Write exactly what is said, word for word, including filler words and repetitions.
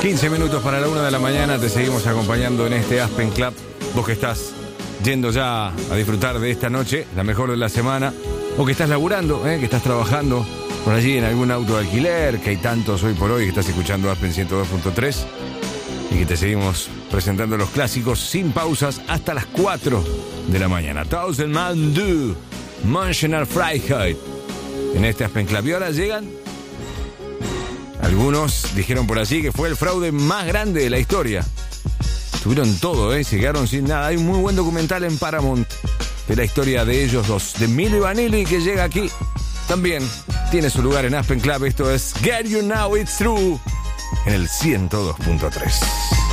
quince minutos para la una de la mañana, te seguimos acompañando en este Aspen Club. Vos que estás yendo ya a disfrutar de esta noche, la mejor de la semana, o que estás laburando, ¿eh? que estás trabajando por allí en algún auto de alquiler, que hay tantos hoy por hoy, que estás escuchando Aspen ciento dos punto tres y que te seguimos presentando los clásicos sin pausas hasta las cuatro de la mañana. Thousand Man Do, Mansionar Freiheit, en este Aspen Club. Y ahora llegan, algunos dijeron por allí que fue el fraude más grande de la historia. Tuvieron todo, ¿eh? Se quedaron sin nada. Hay un muy buen documental en Paramount de la historia de ellos dos, de Milli Vanilli, que llega aquí. También tiene su lugar en Aspen Club. Esto es Get You Now It's True en el ciento dos punto tres.